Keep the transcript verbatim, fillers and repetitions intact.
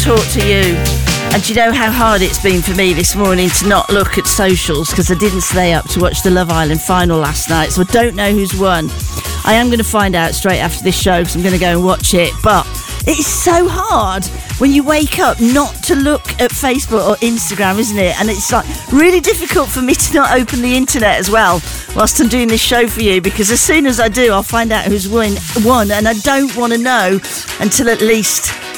talk to you. And do you know how hard it's been for me this morning to not look at socials because I didn't stay up to watch the Love Island final last night, so I don't know who's won. I am going to find out straight after this show because I'm going to go and watch it, but it is so hard when you wake up not to look at Facebook or Instagram, isn't it? And it's like really difficult for me to not open the internet as well whilst I'm doing this show for you, because as soon as I do, I'll find out who's won, won and I don't want to know until at least